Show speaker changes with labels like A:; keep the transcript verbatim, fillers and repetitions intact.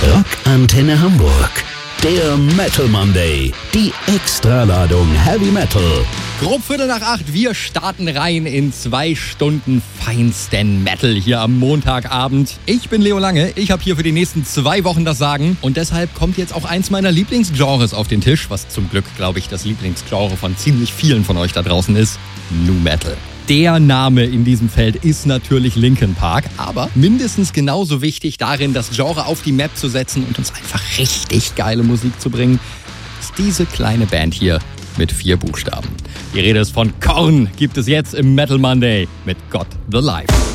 A: Rockantenne Hamburg. Der Metal Monday. Die Extraladung Heavy Metal.
B: Grob Viertel nach acht, wir starten rein in zwei Stunden feinsten Metal hier am Montagabend. Ich bin Leo Lange, ich habe hier für die nächsten zwei Wochen das Sagen und deshalb kommt jetzt auch eins meiner Lieblingsgenres auf den Tisch, was zum Glück, glaube ich, das Lieblingsgenre von ziemlich vielen von euch da draußen ist, Nu Metal. Der Name in diesem Feld ist natürlich Linkin Park, aber mindestens genauso wichtig darin, das Genre auf die Map zu setzen und uns einfach richtig geile Musik zu bringen, ist diese kleine Band hier mit vier Buchstaben. Die Rede ist von Korn, gibt es jetzt im Metal Monday mit God the Life.